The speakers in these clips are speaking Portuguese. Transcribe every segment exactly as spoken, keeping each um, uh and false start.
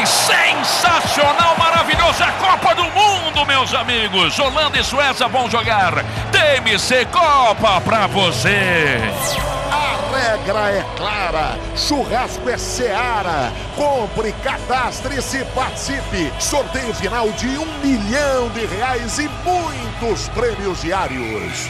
Sensacional, maravilhoso, a Copa do Mundo, meus amigos. Holanda e Suécia vão jogar. T M C Copa pra você. A regra é clara, churrasco é Seara. Compre, cadastre-se, participe. Sorteio final de um milhão de reais e muitos prêmios diários.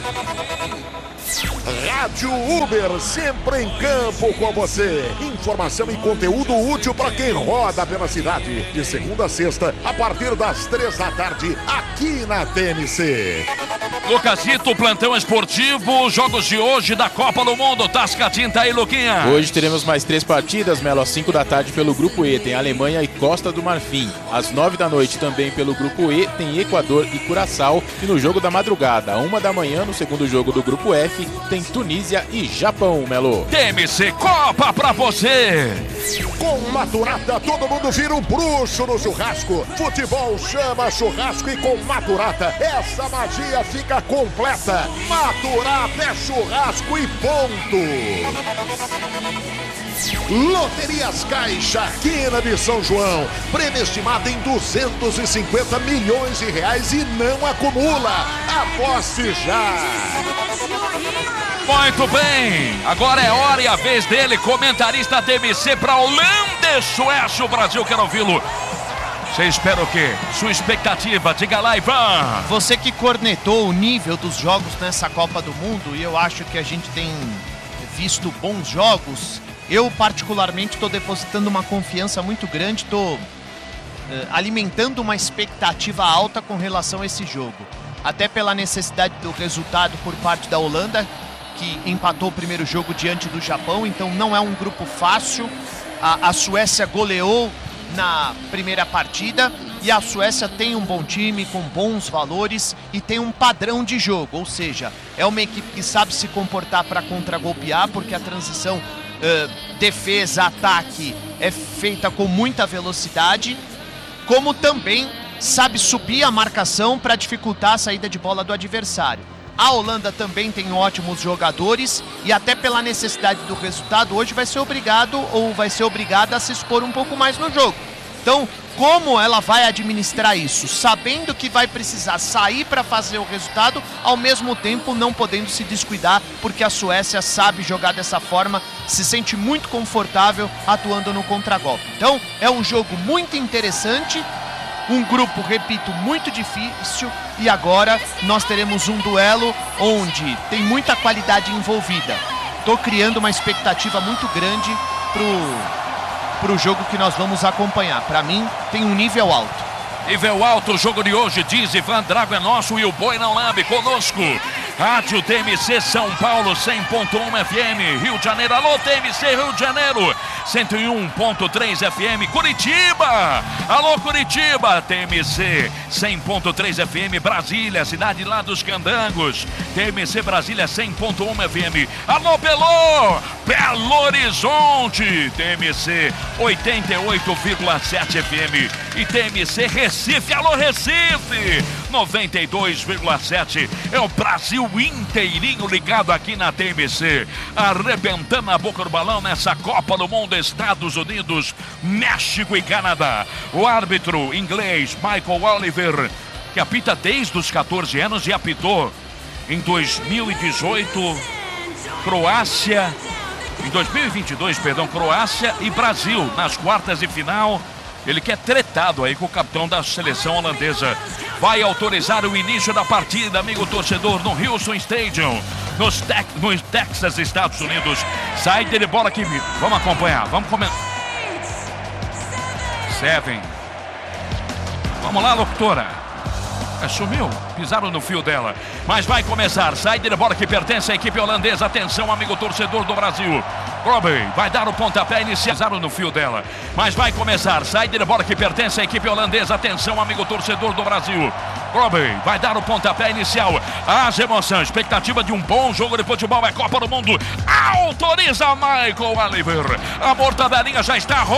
Rádio Uber, sempre em campo com você. Informação e conteúdo útil para quem roda pela cidade. De segunda a sexta, a partir das três da tarde, aqui na T M C. Lucasito, plantão esportivo, jogos de hoje da Copa do Mundo. Tasca tinta aí, Luquinha. Hoje teremos mais três partidas, Melo, às cinco da tarde pelo Grupo E. Tem Alemanha e Costa do Marfim. Às nove da noite também pelo Grupo E, tem Equador e Curaçao. E no jogo da madrugada, à uma da manhã, no segundo jogo do Grupo F, tem Tunísia e Japão, Melo. T M C Copa pra você. Com Maturata, todo mundo vira um bruxo no churrasco. Futebol chama churrasco e com Maturata, essa magia fica completa. Maturata é churrasco e ponto. Loterias Caixa, Quina de São João. Prêmio estimado em duzentos e cinquenta milhões de reais e não acumula. Aposte já. Muito bem, agora é hora e a vez dele, comentarista T M C para Holanda e Suécia. O Brasil quer ouvi-lo. Você espera o quê? Sua expectativa, diga lá, Ivan. Você que cornetou o nível dos jogos nessa Copa do Mundo, e eu acho que a gente tem visto bons jogos, eu particularmente estou depositando uma confiança muito grande, estou uh, alimentando uma expectativa alta com relação a esse jogo. Até pela necessidade do resultado por parte da Holanda, que empatou o primeiro jogo diante do Japão, então não é um grupo fácil. A, a Suécia goleou na primeira partida e a Suécia tem um bom time, com bons valores e tem um padrão de jogo, ou seja, é uma equipe que sabe se comportar para contragolpear, porque a transição uh, defesa-ataque é feita com muita velocidade, como também sabe subir a marcação para dificultar a saída de bola do adversário. A Holanda também tem ótimos jogadores e até pela necessidade do resultado, hoje vai ser obrigado ou vai ser obrigada a se expor um pouco mais no jogo. Então, como ela vai administrar isso? Sabendo que vai precisar sair para fazer o resultado, ao mesmo tempo não podendo se descuidar, porque a Suécia sabe jogar dessa forma, se sente muito confortável atuando no contragolpe. Então, é um jogo muito interessante. Um grupo, repito, muito difícil, e agora nós teremos um duelo onde tem muita qualidade envolvida. Estou criando uma expectativa muito grande pro, pro jogo que nós vamos acompanhar. Para mim, tem um nível alto. Nível alto, o jogo de hoje, diz Ivan Drago é nosso e o boi não lambe. Conosco, Rádio T M C São Paulo, cem ponto um F M, Rio de Janeiro, alô T M C Rio de Janeiro, cento e um ponto três F M, Curitiba, alô Curitiba, T M C cem ponto três F M, Brasília, cidade lá dos candangos, T M C Brasília cem ponto um F M, alô Pelô, Belo Horizonte, T M C oitenta e oito vírgula sete F M e T M C Recife, alô Recife, noventa e dois vírgula sete, é o Brasil inteirinho ligado aqui na T M C, arrebentando a boca do balão nessa Copa do Mundo, Estados Unidos, México e Canadá. O árbitro inglês Michael Oliver, que apita desde os catorze anos e apitou em dois mil e dezoito, Croácia, em dois mil e vinte e dois, perdão, Croácia e Brasil nas quartas de final. Ele que é tretado aí com o capitão da seleção holandesa. Vai autorizar o início da partida, amigo torcedor, no Houston Stadium, nos te no Texas, Estados Unidos. Saída de bola aqui, vamos acompanhar, vamos começar. Seven. Vamos lá, locutora. É, sumiu, pisaram no fio dela. Mas vai começar, saída de bola que pertence à equipe holandesa. Atenção, amigo torcedor do Brasil. Robbie vai dar o pontapé inicial. Pisaram no fio dela. Mas vai começar, saída de bola que pertence à equipe holandesa. Atenção, amigo torcedor do Brasil. Robbie vai dar o pontapé inicial. As emoções, expectativa de um bom jogo de futebol. É Copa do Mundo. Autoriza Michael Oliver. A mortadelinha já está